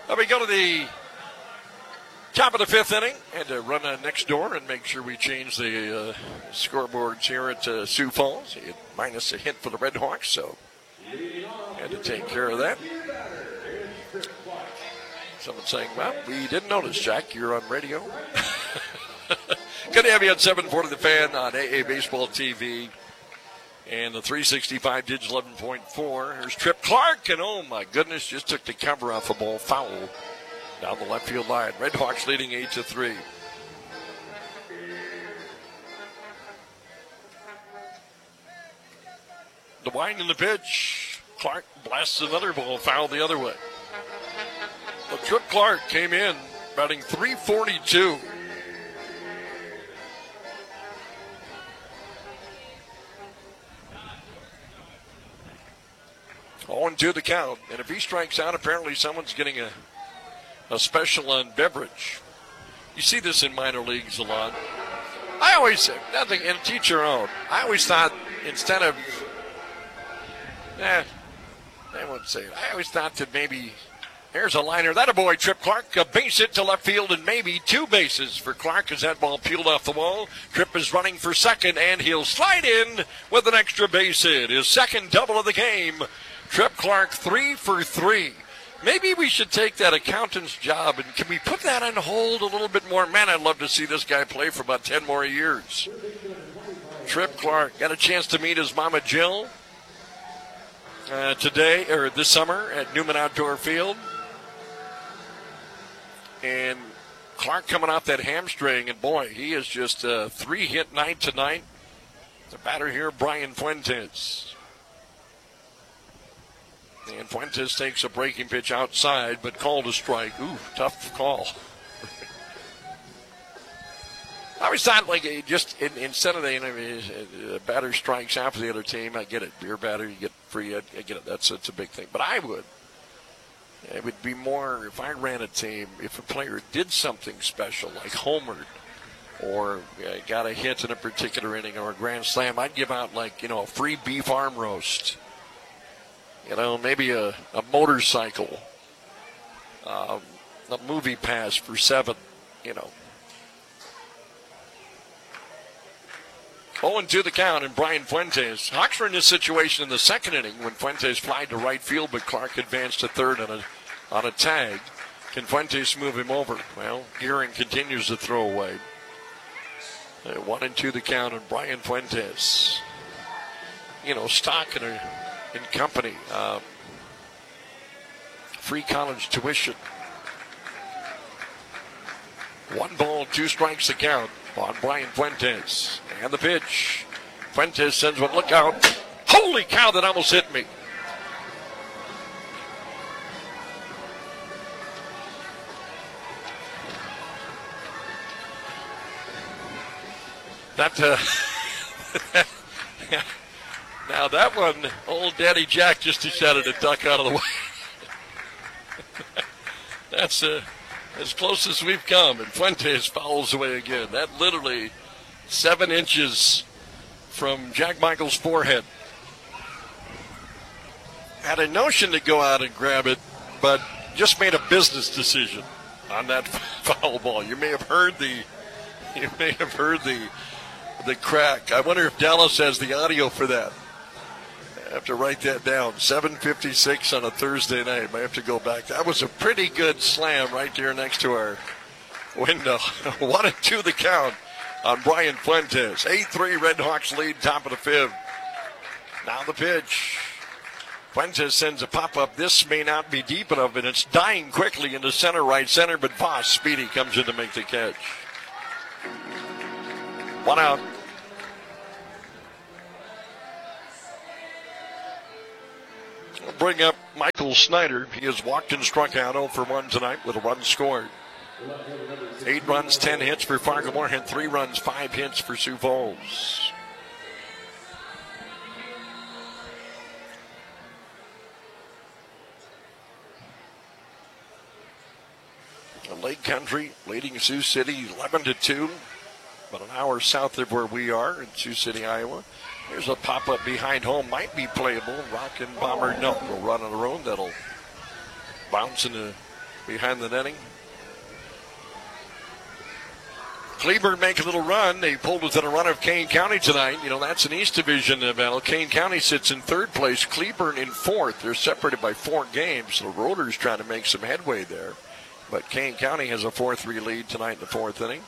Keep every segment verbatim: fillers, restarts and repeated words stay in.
Now we go to the top of the fifth inning and to run uh, next door and make sure we change the uh, scoreboards here at uh, Sioux Falls. It minus a hit for the Red Hawks, so had to take care of that. Someone saying, well, we didn't notice, Jack. You're on radio. Good to have you on seven forty The Fan on A A Baseball T V. And the three sixty-five Digital eleven point four. Here's Trip Clark, and oh my goodness, just took the cover off a ball foul down the left field line. Red Hawks leading eight to three. The wind in the pitch. Clark blasts another ball foul the other way. Well, Trip Clark came in batting three forty-two. oh and two the count. And if he strikes out, apparently someone's getting a, a special on beverage. You see this in minor leagues a lot. I always say, nothing, and teach your own. I always thought instead of, eh, I won't say it. I always thought that maybe, here's a liner. That a boy, Trip Clark, a base hit to left field and maybe two bases for Clark as that ball peeled off the wall. Trip is running for second, and he'll slide in with an extra base hit. His second double of the game. Trip Clark, three for three. Maybe we should take that accountant's job, and can we put that on hold a little bit more? Man, I'd love to see this guy play for about ten more years. Trip Clark got a chance to meet his mama Jill uh, today, or this summer at Newman Outdoor Field. And Clark coming off that hamstring, and boy, he is just a three-hit night tonight. The batter here, Brian Fuentes. And Fuentes takes a breaking pitch outside, but called a strike. Ooh, tough call. I always thought, like, just in, instead of the you know, a batter strikes after the other team, I get it. Your batter, you get free. I, I get it. That's, that's a big thing. But I would. It would be more if I ran a team, if a player did something special, like homered, or uh, got a hit in a particular inning or a grand slam, I'd give out, like, you know, a free beef arm roast. You know, maybe a, a motorcycle, um, a movie pass for seven, you know. oh and two the count, and Brian Fuentes. Hawks were in this situation in the second inning when Fuentes flied to right field, but Clark advanced to third on a, on a tag. Can Fuentes move him over? Well, Gearing continues to throw away. Uh, one and two the count, and Brian Fuentes. You know, stock in a... in company, uh, free college tuition. One ball, two strikes to count on Brian Fuentes. And the pitch. Fuentes sends one, look out. Holy cow, that almost hit me. That, uh, now that one, old Daddy Jack just decided to duck out of the way. That's uh, as close as we've come, and Fuentes fouls away again. That literally seven inches from Jack Michael's forehead. Had a notion to go out and grab it, but just made a business decision on that foul ball. You may have heard the, you may have heard the, the crack. I wonder if Dallas has the audio for that. I have to write that down. seven fifty-six on a Thursday night. I have to go back. That was a pretty good slam right there next to our window. One and two the count on Brian Fuentes. eight three Red Hawks lead, top of the fifth. Now the pitch. Fuentes sends a pop-up. This may not be deep enough, and it's dying quickly into center, right center, but Voss, Speedy, comes in to make the catch. One out. We'll bring up Michael Snyder. He has walked and struck out oh for one tonight with a run scored. Eight runs, ten hits for Fargo-Moorhead. Three runs, five hits for Sioux Falls. Lake Country leading Sioux City eleven to two. About an hour south of where we are in Sioux City, Iowa. Here's a pop-up behind home. Might be playable. Rockin' Bomber, no. Will run on the road. That'll bounce into behind the netting. Cleburne make a little run. They pulled within a run of Kane County tonight. You know, that's an East Division battle. Kane County sits in third place. Cleburne in fourth. They're separated by four games. The Rotors trying to make some headway there. But Kane County has a four three lead tonight in the fourth inning.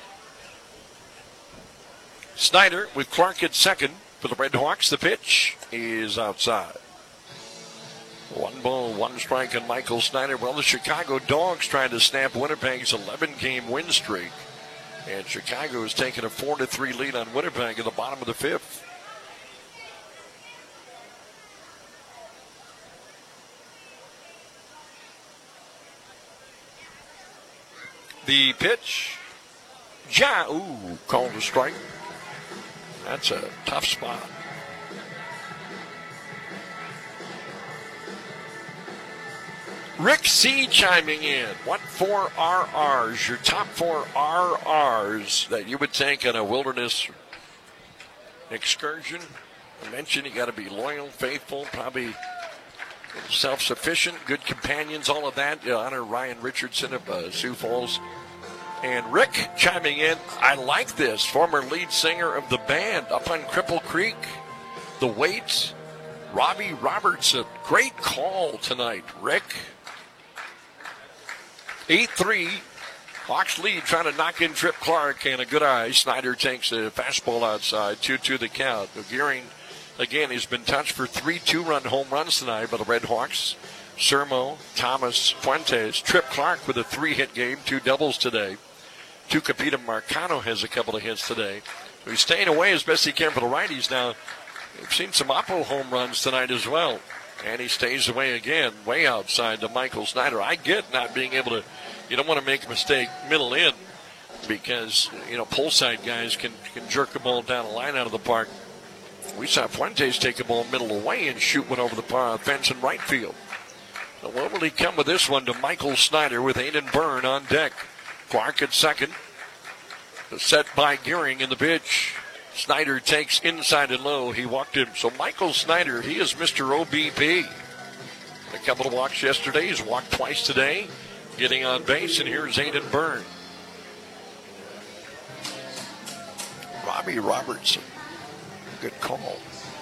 Snyder with Clark at second for the Red Hawks. The pitch is outside. One ball, one strike on Michael Snyder. Well, the Chicago Dogs trying to snap Winnipeg's eleven-game win streak. And Chicago has taken a four to three lead on Winnipeg at the bottom of the fifth. The pitch. Ja, ooh, called a strike. That's a tough spot. Rick C. chiming in. What four R Rs, your top four R Rs that you would take on a wilderness excursion? I mentioned you got to be loyal, faithful, probably self-sufficient, good companions, all of that. You honor Ryan Richardson of uh, Sioux Falls. And Rick chiming in, I like this. Former lead singer of the band up on Cripple Creek. The Waits, Robbie Robertson. Great call tonight, Rick. eight three, Hawks lead, trying to knock in Trip Clark, and a good eye. Snyder takes a fastball outside, two two the count. Gearing, again, he's been touched for three two-run home runs tonight by the Red Hawks. Sermo, Thomas, Fuentes. Trip Clark with a three-hit game, two doubles today. Tucapita Marcano has a couple of hits today. He's staying away as best he can for the righties. Now, we've seen some Oppo home runs tonight as well. And he stays away again, way outside to Michael Snyder. I get not being able to, you don't want to make a mistake middle in because, you know, pull side guys can, can jerk the ball down the line out of the park. We saw Fuentes take a ball middle away and shoot one over the par, fence in right field. So what will he come with this one to Michael Snyder with Aiden Byrne on deck? Clark at second. Set by Gearing in the pitch. Snyder takes inside and low. He walked him. So Michael Snyder, he is Mister O B P. A couple of walks yesterday. He's walked twice today. Getting on base, and here's Aiden Byrne. Robbie Robertson. Good call.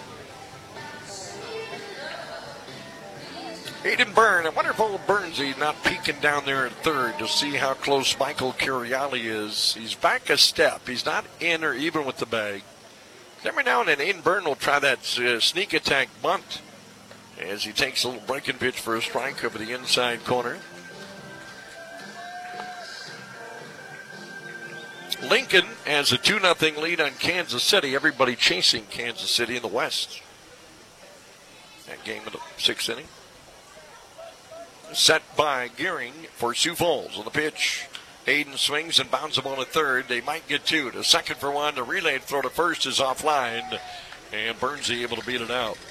Aiden Byrne. I wonder if old Burnsy not peeking down there at third to see how close Michael Curiali is. He's back a step. He's not in or even with the bag. Every now and then, Aiden Byrne will try that uh, sneak attack bunt as he takes a little breaking pitch for a strike over the inside corner. Lincoln has a two nothing lead on Kansas City. Everybody chasing Kansas City in the West. That game in the sixth inning. Set by Gearing for Sioux Falls on the pitch. Aiden swings and bounds the ball to third. They might get two. To second for one. The relay throw to first is offline. And Burnsy able to beat it out.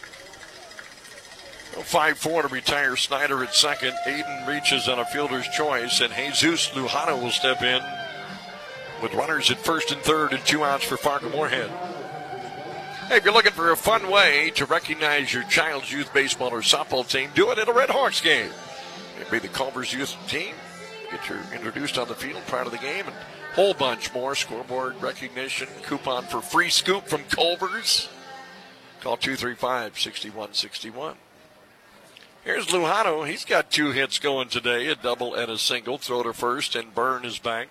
five four to retire Snyder at second. Aiden reaches on a fielder's choice. And Jesus Lujano will step in with runners at first and third and two outs for Fargo-Moorhead. Hey, if you're looking for a fun way to recognize your child's youth baseball or softball team, do it at a Red Hawks game. Maybe the Culver's youth team. Get your introduced on the field prior to the game and a whole bunch more. Scoreboard recognition, coupon for free scoop from Culver's. Call two three five, six one six one. Here's Lujano. He's got two hits going today, a double and a single. Throw to first, and Byrne is back.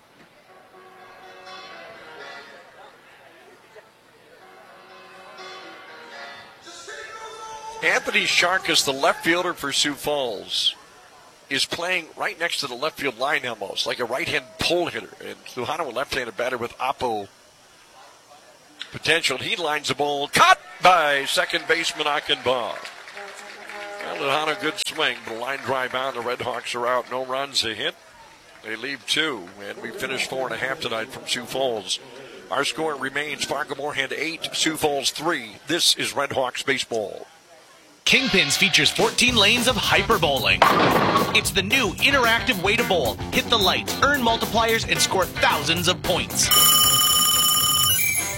Anthony Sharkus, the left fielder for Sioux Falls, is playing right next to the left field line almost, like a right-hand pull hitter. And Lujano, a left-handed batter with Oppo potential. He lines the ball. Caught by second baseman Achenbach. Well, Lujano, good swing, but a line drive out. The Red Hawks are out. No runs, a hit. They leave two, and we finished four and a half tonight from Sioux Falls. Our score remains Fargo-Moorhead eight, Sioux Falls three. This is Red Hawks baseball. Kingpins features fourteen lanes of hyper bowling. It's the new interactive way to bowl. Hit the lights, earn multipliers, and score thousands of points.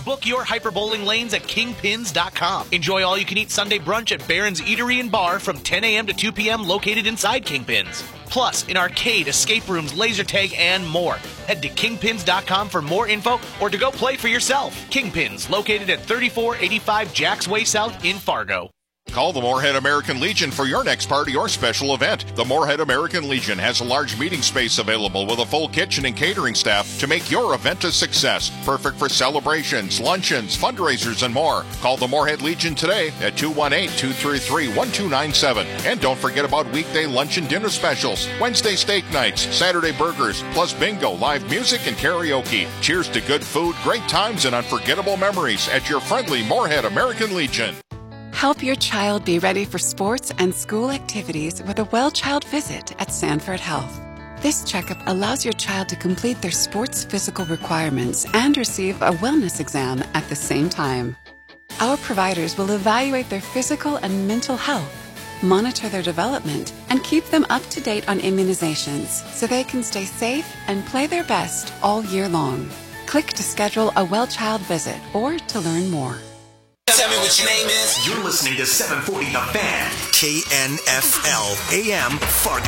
book your hyper bowling lanes at kingpins dot com. Enjoy all-you-can-eat Sunday brunch at Barron's Eatery and Bar from ten a.m. to two p.m. located inside Kingpins. Plus, an arcade, escape rooms, laser tag, and more. Head to kingpins dot com for more info or to go play for yourself. Kingpins, located at thirty-four eighty-five Jacks Way South in Fargo. Call the Moorhead American Legion for your next party or special event. The Moorhead American Legion has a large meeting space available with a full kitchen and catering staff to make your event a success. Perfect for celebrations, luncheons, fundraisers, and more. Call the Moorhead Legion today at two one eight, two three three, one two nine seven. And don't forget about weekday lunch and dinner specials, Wednesday steak nights, Saturday burgers, plus bingo, live music, and karaoke. Cheers to good food, great times, and unforgettable memories at your friendly Moorhead American Legion. Help your child be ready for sports and school activities with a well-child visit at Sanford Health. This checkup allows your child to complete their sports physical requirements and receive a wellness exam at the same time. Our providers will evaluate their physical and mental health, monitor their development, and keep them up to date on immunizations so they can stay safe and play their best all year long. Click to schedule a well-child visit or to learn more. Tell me what your name is. You're listening to seven forty The Fan. K N F L A M Fargo.